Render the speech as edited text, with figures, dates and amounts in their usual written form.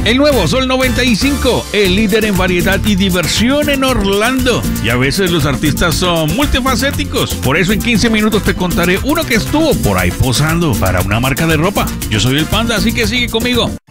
El nuevo Sol 95, el líder en variedad y diversión en Orlando. Y a veces los artistas son multifacéticos. Por eso en 15 minutos te contaré uno que estuvo por ahí posando para una marca de ropa. Yo soy el Panda, así que sigue conmigo.